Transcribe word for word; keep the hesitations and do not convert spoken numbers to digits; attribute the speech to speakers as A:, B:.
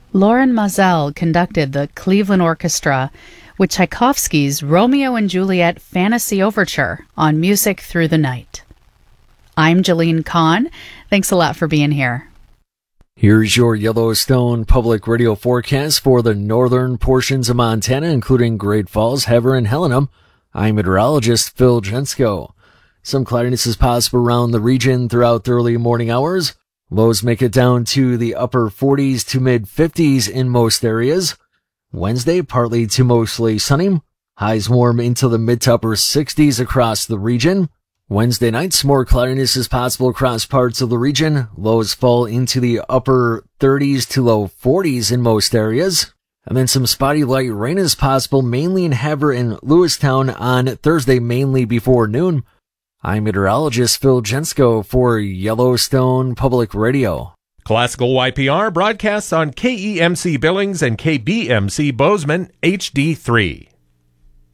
A: Lauren Mazel conducted the Cleveland Orchestra with Tchaikovsky's Romeo and Juliet Fantasy Overture on Music Through the Night. I'm Jeline Kahn. Thanks a lot for being here.
B: Here's your Yellowstone Public Radio forecast for the northern portions of Montana, including Great Falls, Hever, and Helena. I'm meteorologist Phil Jensko. Some cloudiness is possible around the region throughout the early morning hours. Lows make it down to the upper forties to mid fifties in most areas. Wednesday, partly to mostly sunny. Highs warm into the mid to upper sixties across the region. Wednesday nights, more cloudiness is possible across parts of the region. Lows fall into the upper thirties to low forties in most areas. And then some spotty light rain is possible, mainly in Hever and Lewistown on Thursday, mainly before noon. I'm meteorologist Phil Jensko for Yellowstone Public Radio.
C: Classical Y P R broadcasts on K E M C Billings and K B M C Bozeman H D three.